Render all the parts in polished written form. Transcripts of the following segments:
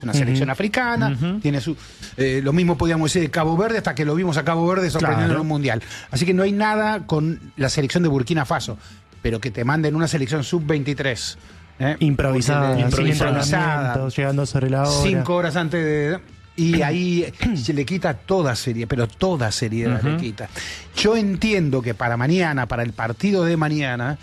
una selección africana, tiene su lo mismo podíamos decir de Cabo Verde, hasta que lo vimos a Cabo Verde sorprendiendo en un mundial. Así que no hay nada con la selección de Burkina Faso, pero que te manden una selección sub-23. Improvisada, llegando sobre la hora. 5 horas antes de... Y ahí se le quita toda seriedad, pero toda seriedad le quita. Yo entiendo que para mañana, para el partido de mañana...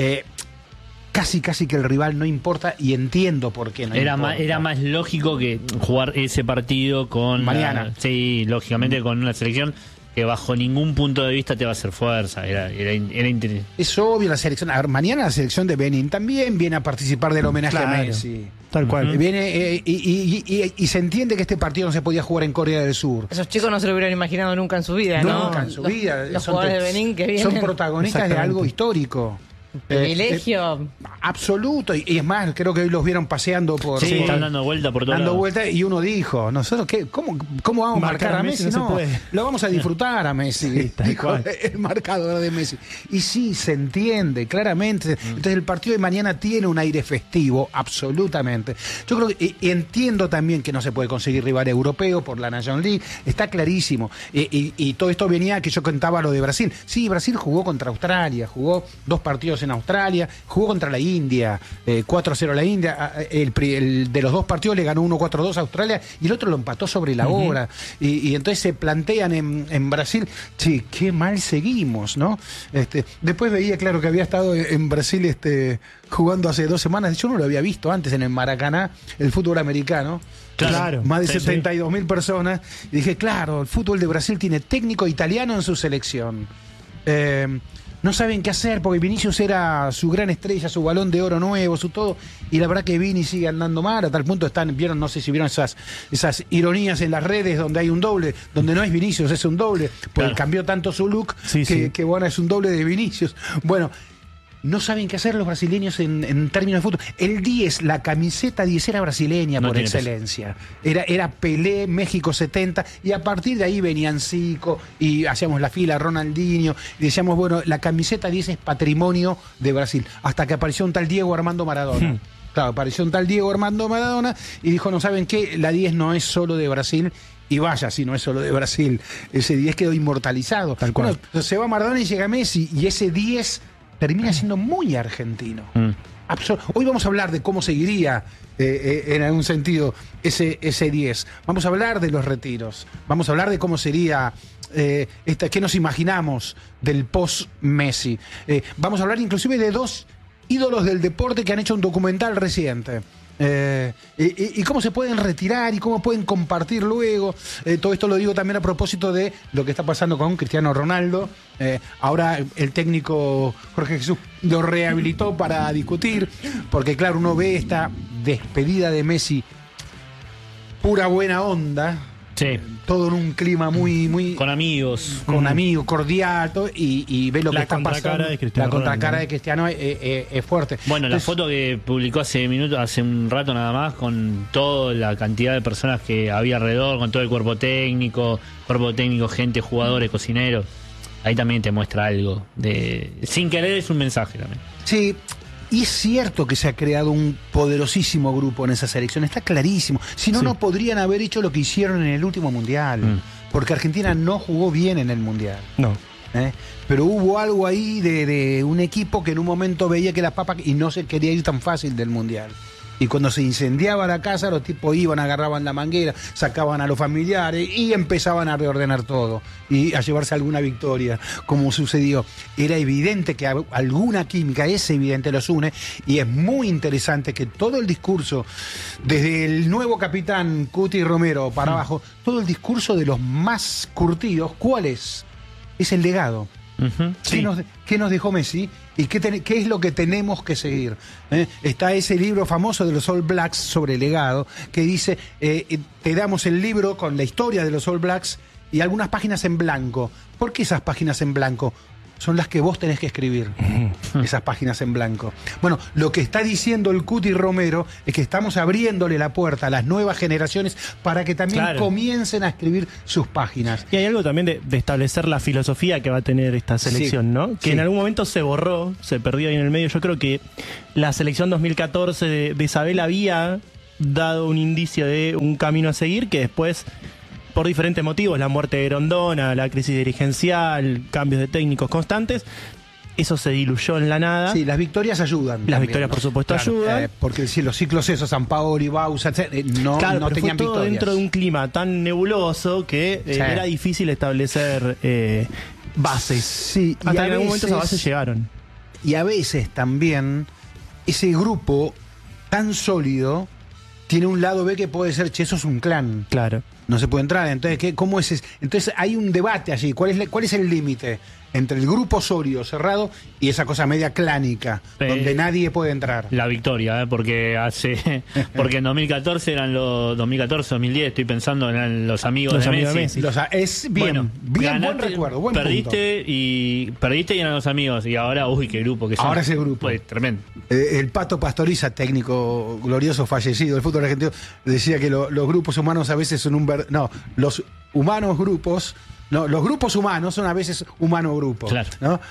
casi que el rival no importa, y entiendo por qué no importa. Era más lógico que jugar ese partido con... Mañana. Sí, lógicamente con una selección que bajo ningún punto de vista te va a hacer fuerza. Era interesante. Es obvio la selección. A ver, mañana la selección de Benin también viene a participar del homenaje a Messi. Tal cual. Viene y se entiende que este partido no se podía jugar en Corea del Sur. Esos chicos no se lo hubieran imaginado nunca en su vida, ¿no? Nunca en su vida. Los jugadores de Benín que vienen. Son protagonistas de algo histórico. Privilegio. Absoluto. Y es más, creo que hoy los vieron paseando por... Sí, están dando vuelta por todo dando lado. vuelta, y uno dijo, nosotros ¿cómo vamos a marcar a Messi? No, lo vamos a disfrutar a Messi. Dijo el marcador de Messi. Y sí, se entiende claramente. Entonces el partido de mañana tiene un aire festivo, absolutamente. Yo creo que entiendo también que no se puede conseguir rival europeo por la National League, está clarísimo. Y todo esto venía que yo contaba lo de Brasil. Sí, Brasil jugó contra Australia, jugó 2 partidos en Australia, jugó contra la India, 4-0 a la India, el de los 2 partidos le ganó 1-4-2 a Australia y el otro lo empató sobre la hora, y entonces se plantean en Brasil, sí, qué mal seguimos, ¿no? Después veía, claro, que había estado en Brasil jugando hace 2 semanas, yo no lo había visto antes en el Maracaná, el fútbol americano. Claro, más de 72.000 personas, y dije, claro, el fútbol de Brasil tiene técnico italiano en su selección. No saben qué hacer porque Vinicius era su gran estrella, su balón de oro nuevo, su todo, y la verdad que Vini sigue andando mal, a tal punto vieron, no sé si vieron esas ironías en las redes donde hay un doble, donde no es Vinicius, es un doble, porque cambió tanto su look que bueno, es un doble de Vinicius. Bueno, no saben qué hacer los brasileños en términos de fútbol. El 10, la camiseta 10 era brasileña por excelencia. Era Pelé, México 70, y a partir de ahí venían Zico, y hacíamos la fila Ronaldinho, y decíamos, bueno, la camiseta 10 es patrimonio de Brasil. Hasta que apareció un tal Diego Armando Maradona. Claro, apareció un tal Diego Armando Maradona, y dijo, no saben qué, la 10 no es solo de Brasil. Y vaya, si no es solo de Brasil. Ese 10 quedó inmortalizado. Bueno, se va Maradona y llega Messi, y ese 10... termina siendo muy argentino. Hoy vamos a hablar de cómo seguiría, en algún sentido, ese 10. Vamos a hablar de los retiros. Vamos a hablar de cómo sería, qué nos imaginamos del post-Messi. Vamos a hablar inclusive de 2 ídolos del deporte que han hecho un documental reciente. Y cómo se pueden retirar y cómo pueden compartir luego. Todo esto lo digo también a propósito de lo que está pasando con Cristiano Ronaldo. Ahora el técnico Jorge Jesús lo rehabilitó para discutir, porque claro, uno ve esta despedida de Messi pura buena onda. Sí. Todo en un clima muy con amigos, cordial, todo, y ve lo que está pasando. La contracara de Cristiano es fuerte. Bueno, entonces, la foto que publicó hace un rato nada más, con toda la cantidad de personas que había alrededor, con todo el cuerpo técnico, gente, jugadores, cocineros, ahí también te muestra algo. Sin querer es un mensaje también. Sí. Y es cierto que se ha creado un poderosísimo grupo en esa selección, está clarísimo. Si no, no podrían haber hecho lo que hicieron en el último Mundial, porque Argentina no jugó bien en el Mundial. No. Pero hubo algo ahí de un equipo que en un momento veía que la papa y no se quería ir tan fácil del Mundial. Y cuando se incendiaba la casa, los tipos iban, agarraban la manguera, sacaban a los familiares y empezaban a reordenar todo y a llevarse alguna victoria, como sucedió. Era evidente que alguna química, es evidente, los une, y es muy interesante que todo el discurso, desde el nuevo capitán Cuti Romero para abajo, todo el discurso de los más curtidos, ¿cuál es? Es el legado. ¿Qué nos dejó Messi? ¿Y qué es lo que tenemos que seguir? Está ese libro famoso de los All Blacks sobre el legado, que dice, te damos el libro con la historia de los All Blacks y algunas páginas en blanco. ¿Por qué esas páginas en blanco? Son las que vos tenés que escribir, esas páginas en blanco. Bueno, lo que está diciendo el Cuti Romero es que estamos abriéndole la puerta a las nuevas generaciones para que también comiencen a escribir sus páginas. Y hay algo también de establecer la filosofía que va a tener esta selección, ¿no? Que en algún momento se borró, se perdió ahí en el medio. Yo creo que la selección 2014 de Isabel había dado un indicio de un camino a seguir que después, por diferentes motivos, la muerte de Grondona, la crisis dirigencial, cambios de técnicos constantes, eso se diluyó en la nada. Sí, las victorias ayudan. Las victorias, por supuesto, ayudan. Porque si los ciclos esos, San Paolo y Bausa, no pero tenían fue todo victorias. dentro de un clima tan nebuloso que era difícil establecer bases. Sí, hasta que en algún momento esas bases llegaron. Y a veces también ese grupo tan sólido tiene un lado B que puede ser, che, eso es un clan. Claro. No se puede entrar. Entonces, ¿cómo es eso? Entonces hay un debate allí. ¿Cuál es el límite entre el grupo sólido, cerrado, y esa cosa media clánica, donde nadie puede entrar? La victoria, porque porque en 2014 eran los 2014-2010, estoy pensando en los amigos de Messi. Es bien, buen recuerdo, buen perdiste y eran los amigos, y ahora, qué grupo que son. Ahora ese grupo. Pues, tremendo. El Pato Pastoriza, técnico glorioso fallecido del fútbol argentino, decía que los grupos humanos a veces son los humanos grupos. No, los grupos humanos son a veces humano-grupo. Claro. ¿No?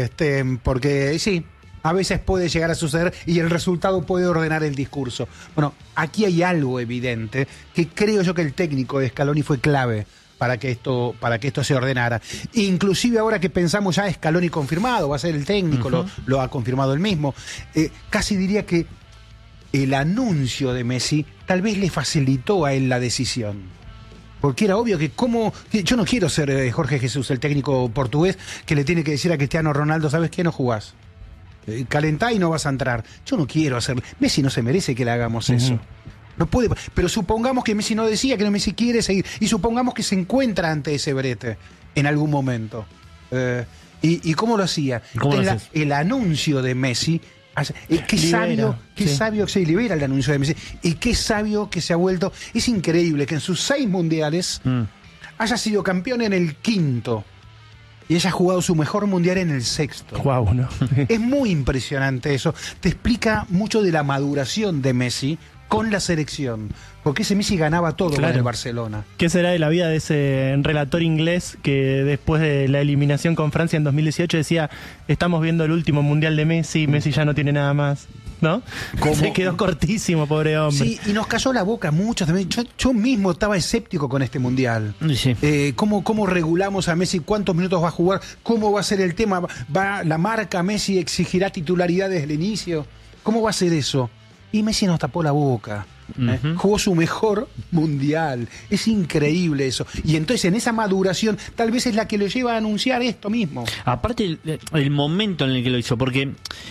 Porque sí, a veces puede llegar a suceder y el resultado puede ordenar el discurso. Bueno, aquí hay algo evidente que creo yo que el técnico de Scaloni fue clave para que esto se ordenara. Inclusive ahora que pensamos ya Scaloni confirmado, va a ser el técnico, lo ha confirmado él mismo. Casi diría que el anuncio de Messi tal vez le facilitó a él la decisión. Porque era obvio que yo no quiero ser Jorge Jesús, el técnico portugués, que le tiene que decir a Cristiano Ronaldo, ¿sabes qué? No jugás. Calentá y no vas a entrar. Yo no quiero hacer. Messi no se merece que le hagamos eso. No puede. Pero supongamos que Messi no decía, que no Messi quiere seguir. Y supongamos que se encuentra ante ese brete en algún momento. ¿Y cómo lo hacía? El anuncio de Messi. Qué sabio que se libera el anuncio de Messi. Y qué sabio que se ha vuelto. Es increíble que en sus 6 mundiales haya sido campeón en el 5º y haya jugado su mejor mundial en el 6º. Wow, ¿no? Es muy impresionante eso. Te explica mucho de la maduración de Messi con la selección. Porque ese Messi ganaba todo con el Barcelona. ¿Qué será de la vida de ese relator inglés que después de la eliminación con Francia en 2018 decía, estamos viendo el último mundial de Messi, Messi ya no tiene nada más? ¿No? Se quedó cortísimo, pobre hombre. Sí, y nos cayó la boca mucho también. Yo mismo estaba escéptico con este mundial. Sí. ¿Cómo regulamos a Messi? ¿Cuántos minutos va a jugar? ¿Cómo va a ser el tema? ¿La marca Messi exigirá titularidad desde el inicio? ¿Cómo va a ser eso? Y Messi nos tapó la boca. Jugó su mejor mundial. Es increíble eso. Y entonces en esa maduración tal vez es la que lo lleva a anunciar esto mismo. Aparte el momento en el que lo hizo, porque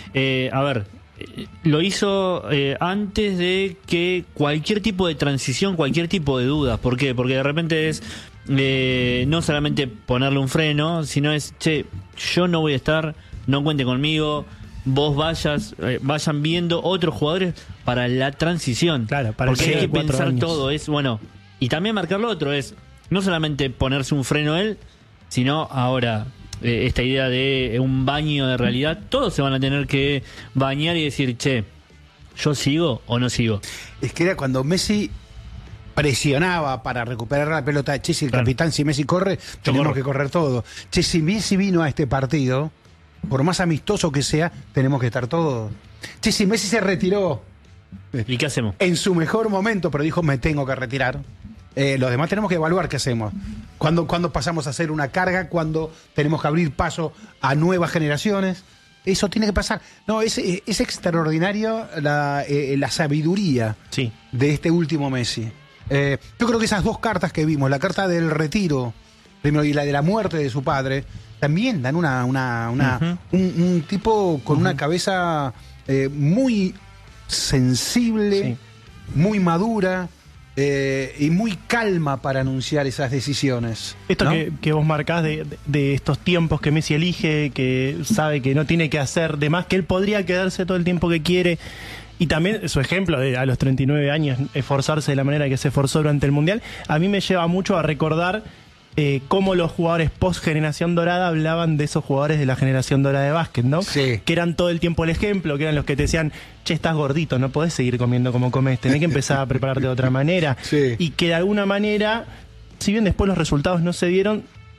lo hizo antes de que cualquier tipo de transición, cualquier tipo de dudas. ¿Por qué? Porque de repente es no solamente ponerle un freno, sino es, che, yo no voy a estar, no cuente conmigo, vos vayan viendo otros jugadores para la transición. Claro, para porque hay que pensar años. todo, y también marcar lo otro, es no solamente ponerse un freno él, sino ahora esta idea de un baño de realidad. Todos se van a tener que bañar y decir, che, ¿yo sigo o no sigo? Es que era cuando Messi presionaba para recuperar la pelota. Che, si el capitán, si Messi corre, tenemos que correr todo. Che, si Messi vino a este partido, por más amistoso que sea, tenemos que estar todos. Che, si Messi se retiró, ¿y qué hacemos? En su mejor momento, pero dijo, me tengo que retirar. Los demás tenemos que evaluar qué hacemos. ¿Cuándo pasamos a hacer una carga? ¿Cuándo tenemos que abrir paso a nuevas generaciones? Eso tiene que pasar. No, es extraordinario la sabiduría de este último Messi. Yo creo que esas 2 cartas que vimos, la carta del retiro primero y la de la muerte de su padre, también dan un tipo con una cabeza muy sensible, muy madura y muy calma para anunciar esas decisiones. Esto, ¿no?, que vos marcás de estos tiempos que Messi elige, que sabe que no tiene que hacer de más, que él podría quedarse todo el tiempo que quiere. Y también su ejemplo de a los 39 años esforzarse de la manera que se esforzó durante el Mundial, a mí me lleva mucho a recordar cómo los jugadores post-generación dorada hablaban de esos jugadores de la generación dorada de básquet, ¿no? Sí. Que eran todo el tiempo el ejemplo, que eran los que te decían, che, estás gordito, no podés seguir comiendo como comes, tenés que empezar a prepararte de otra manera. Sí. Y que de alguna manera, si bien después los resultados no se dieron,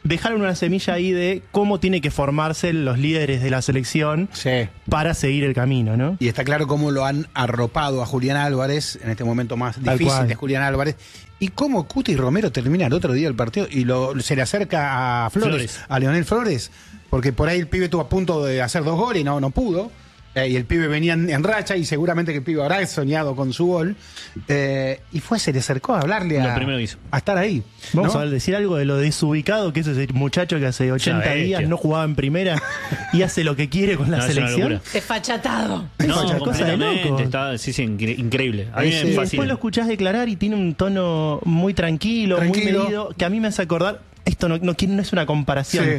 dejaron una semilla ahí de cómo tiene que formarse los líderes de la selección Sí. para seguir el camino, ¿no? Y está claro cómo lo han arropado a Julián Álvarez, en este momento más Tal difícil cual. de Julián Álvarez, y cómo Cuti Romero termina el otro día el partido y se le acerca a Flores, a Leonel Flores, porque por ahí el pibe estuvo a punto de hacer 2 goles y no pudo. Y el pibe venía en racha y seguramente que el pibe habrá soñado con su gol. Y se le acercó a hablarle Lo primero que hizo. a estar ahí. Vamos ¿no? a decir algo de lo desubicado que es ese muchacho que hace 80 bestia. días no jugaba en primera y hace lo que quiere con la No, es una selección. locura. Desfachatado. Es No, una cosa de completamente. loco. Está, sí, increíble. A mí Sí, me Y fascina. después lo escuchás declarar y tiene un tono muy tranquilo, muy Tranquilo. medido, que a mí me hace acordar, esto no es una comparación, Sí.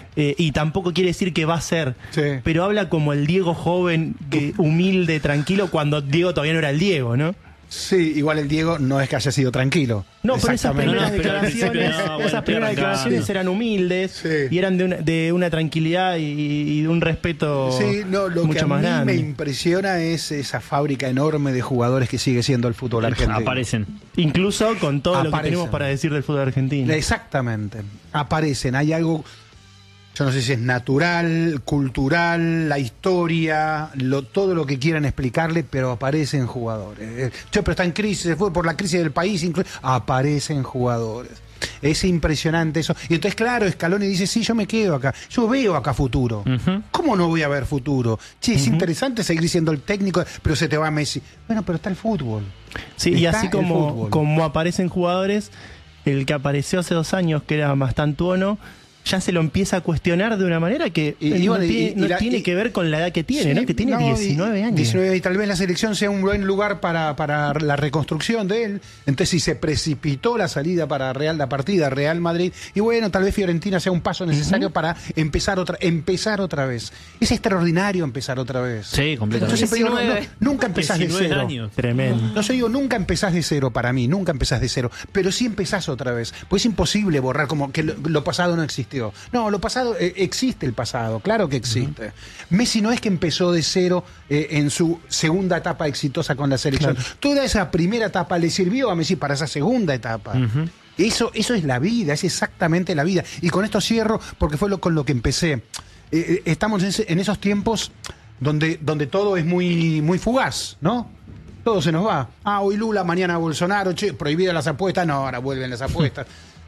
y tampoco quiere decir que va a ser, Sí. pero habla como el Diego joven, humilde, tranquilo, cuando Diego todavía no era el Diego, ¿no? Sí, igual el Diego no es que haya sido tranquilo. No, pero esas Exactamente. primeras No, pero al principio declaraciones, no, bueno, esas estoy primeras arrancando. declaraciones eran humildes Sí. y eran de una tranquilidad y de un respeto Sí, no, lo mucho que a más mí grande. me impresiona es esa fábrica enorme de jugadores que sigue siendo el fútbol argentino. Aparecen. Incluso con todo lo que Aparecen. tenemos para decir del fútbol argentino. Exactamente. Aparecen. Hay algo, yo no sé si es natural, cultural, la historia, todo lo que quieran explicarle, pero aparecen jugadores. Pero está en crisis, fue por la crisis del país, aparecen jugadores. Es impresionante eso. Y entonces, claro, Scaloni dice, sí, yo me quedo acá. Yo veo acá futuro. Ujú. ¿Cómo no voy a ver futuro? Che, es interesante seguir siendo el técnico, pero se te va Messi. Bueno, pero está el fútbol. Sí, y Está así el como, fútbol. como aparecen jugadores, el que apareció hace 2 años, que era Mastantuono, ya se lo empieza a cuestionar de una manera que no tiene que ver con la edad que tiene, sí, ¿no? Que tiene 19 años. 19, y tal vez la selección sea un buen lugar para la reconstrucción de él. Entonces, si se precipitó la salida para la partida Real Madrid, y bueno, tal vez Fiorentina sea un paso necesario para empezar otra vez. Es extraordinario empezar otra vez. Sí, Yo completamente. siempre digo, 19. nunca empezás de 19 cero. años. Tremendo. No, yo digo, nunca empezás de cero para mí, nunca empezás de cero, pero sí empezás otra vez. Pues es imposible borrar como que lo pasado no existió. No, lo pasado, existe el pasado, claro que existe. Messi no es que empezó de cero en su segunda etapa exitosa con la selección. Claro. Toda esa primera etapa le sirvió a Messi para esa segunda etapa. Eso es la vida, es exactamente la vida. Y con esto cierro, porque fue con lo que empecé. Estamos en esos tiempos donde todo es muy, muy fugaz, ¿no? Todo se nos va. Hoy Lula, mañana Bolsonaro, prohibidas las apuestas, no, ahora vuelven las apuestas.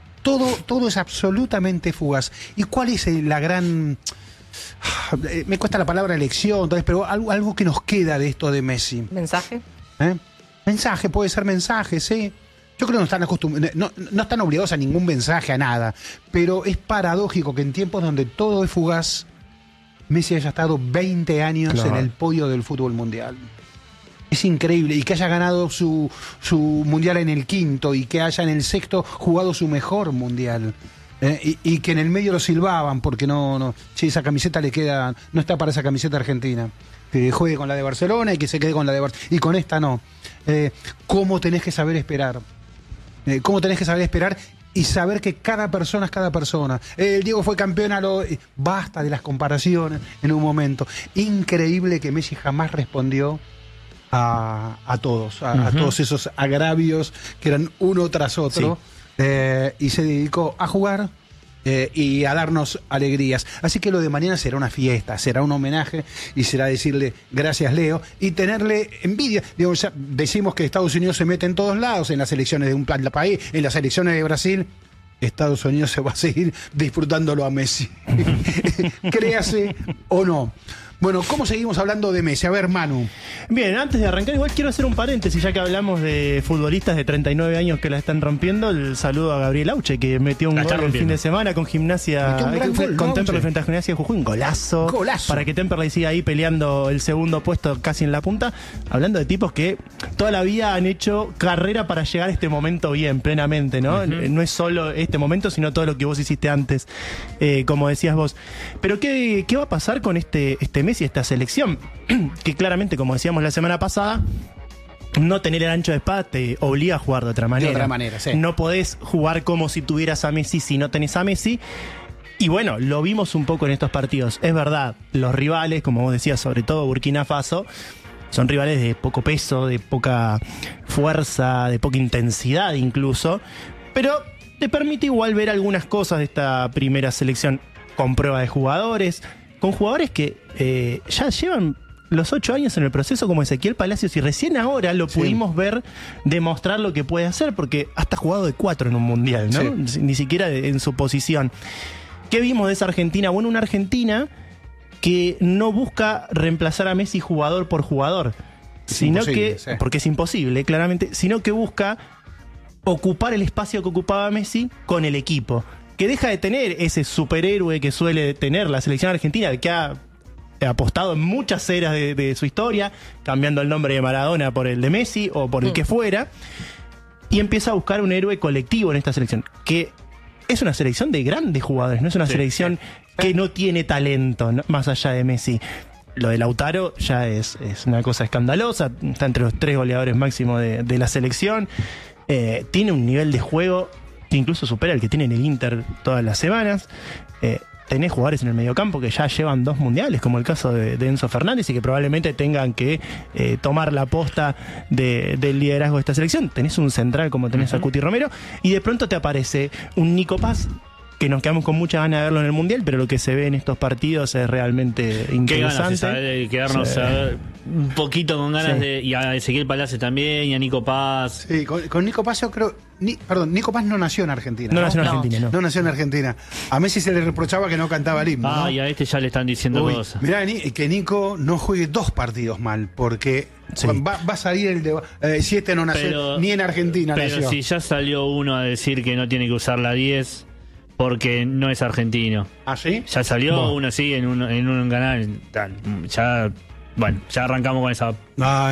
Todo es absolutamente fugaz. ¿Y cuál es la gran... Me cuesta la palabra elección, entonces, pero algo que nos queda de esto de Messi? ¿Mensaje? Mensaje, puede ser mensaje, sí. Yo creo que no están obligados a ningún mensaje, a nada. Pero es paradójico que en tiempos donde todo es fugaz, Messi haya estado 20 años Claro. en el podio del fútbol mundial. Es increíble. Y que haya ganado su mundial en el 5.º y que haya en el 6.º jugado su mejor mundial. Y que en el medio lo silbaban porque che, esa camiseta le queda, no está para esa camiseta argentina. Que juegue con la de Barcelona y que se quede con la de Barcelona. Y con esta no. ¿Cómo tenés que saber esperar? ¿Cómo tenés que saber esperar? Y saber que cada persona es cada persona. El Diego fue campeón basta de las comparaciones en un momento. Increíble que Messi jamás respondió a todos, a todos esos agravios que eran uno tras otro, y se dedicó a jugar y a darnos alegrías. Así que lo de mañana será una fiesta, será un homenaje y será decirle gracias Leo y tenerle envidia. Digo, ya decimos que Estados Unidos se mete en todos lados, en las elecciones de un país, en las elecciones de Brasil. Estados Unidos se va a seguir disfrutándolo a Messi. Créase o no. Bueno, ¿cómo seguimos hablando de Messi? A ver, Manu. Bien, antes de arrancar, igual quiero hacer un paréntesis, ya que hablamos de futbolistas de 39 años que la están rompiendo. El saludo a Gabriel Auche, que metió un La gol está el fin rompiendo. de semana con Gimnasia, Metió un gran gol, con ¿no, Temperley Auche? frente a Gimnasia de Jujuy. Un golazo. Golazo. Para que Temperley siga ahí peleando el segundo puesto casi en la punta. Hablando de tipos que toda la vida han hecho carrera para llegar a este momento bien, plenamente, ¿no? No es solo este momento, sino todo lo que vos hiciste antes, como decías vos. Pero ¿qué va a pasar con este Messi, esta selección? Que claramente, como decíamos la semana pasada, no tener el ancho de espada te obliga a jugar de otra manera. De otra manera, sí. No podés jugar como si tuvieras a Messi si no tenés a Messi. Y bueno, lo vimos un poco en estos partidos. Es verdad, los rivales, como vos decías, sobre todo Burkina Faso, son rivales de poco peso, de poca fuerza, de poca intensidad incluso. Pero te permite igual ver algunas cosas de esta primera selección con prueba de jugadores, con jugadores que ya llevan los 8 años en el proceso, como Ezequiel Palacios, y recién ahora lo pudimos ver demostrar lo que puede hacer, porque hasta ha jugado de 4 en un mundial, ¿no? Sí. Ni siquiera en su posición. ¿Qué vimos de esa Argentina? Bueno, una Argentina que no busca reemplazar a Messi jugador por jugador, sino que, porque es imposible, claramente, sino que busca ocupar el espacio que ocupaba Messi con el equipo, que deja de tener ese superhéroe que suele tener la selección argentina, que ha apostado en muchas eras de su historia, cambiando el nombre de Maradona por el de Messi o por el que fuera, y empieza a buscar un héroe colectivo en esta selección, que es una selección de grandes jugadores, no es una selección que no tiene talento, ¿no? Más allá de Messi. Lo de Lautaro ya es una cosa escandalosa, está entre los 3 goleadores máximos de la selección, tiene un nivel de juego que incluso supera el que tiene en el Inter todas las semanas. Tenés jugadores en el mediocampo que ya llevan 2 mundiales, como el caso de Enzo Fernández, y que probablemente tengan que tomar la posta del liderazgo de esta selección. Tenés un central como tenés a Cuti Romero, y de pronto te aparece un Nico Paz, que nos quedamos con mucha ganas de verlo en el mundial, pero lo que se ve en estos partidos es realmente interesante. Qué ganas de quedarnos a ver un poquito con ganas de. Y a Ezequiel Palacios también, y a Nico Paz. Sí, con Nico Paz yo creo. Perdón, Nico Paz no nació en Argentina. No nació en Argentina, no nació en Argentina. A Messi se le reprochaba que no cantaba el himno. ¿No? Y a este ya le están diciendo cosas. Mirá, que Nico no juegue 2 partidos mal, porque va a salir el de. Si este no nació ni en Argentina. Pero nació. Si ya salió uno a decir que no tiene que usar la 10. Porque no es argentino. ¿Ah, sí? Ya salió uno así en un canal. Ya arrancamos con esa.